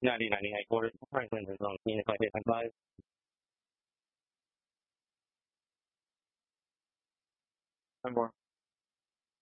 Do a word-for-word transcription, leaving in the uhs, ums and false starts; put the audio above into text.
nineteen ninety-eight quarter. Franklin is on scene if I hit my five. Ten more.